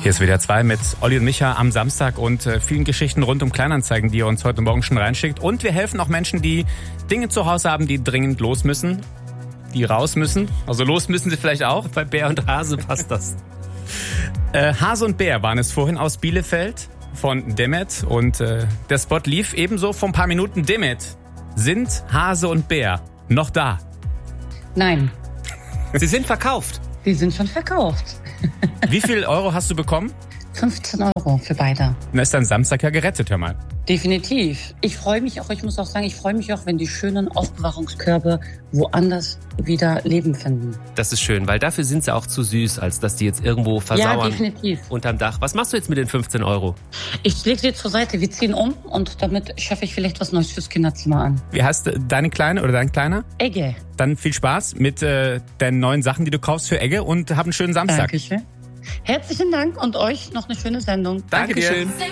Hier ist WDR 2 mit Olli und Micha am Samstag und vielen Geschichten rund um Kleinanzeigen, die ihr uns heute Morgen schon reinschickt. Und wir helfen auch Menschen, die Dinge zu Hause haben, die dringend los müssen, die raus müssen. Also los müssen sie vielleicht auch, bei Bär und Hase passt das. Hase und Bär waren es vorhin aus Bielefeld von Demet und der Spot lief ebenso vor ein paar Minuten. Demet, sind Hase und Bär noch da? Nein. Sie sind verkauft. Die sind schon verkauft. Wie viel Euro hast du bekommen? 15 Euro für beide. Dann ist dein Samstag ja gerettet, hör mal. Definitiv. Ich freue mich auch, wenn die schönen Aufbewahrungskörbe woanders wieder Leben finden. Das ist schön, weil dafür sind sie auch zu süß, als dass die jetzt irgendwo versauern. Ja, definitiv. Unterm Dach. Was machst du jetzt mit den 15 Euro? Ich lege sie zur Seite, wir ziehen um und damit schaffe ich vielleicht was Neues fürs Kinderzimmer an. Wie heißt deine Kleine oder dein Kleiner? Egge. Dann viel Spaß mit deinen neuen Sachen, die du kaufst für Egge und hab einen schönen Samstag. Dankeschön. Herzlichen Dank und euch noch eine schöne Sendung. Danke dir.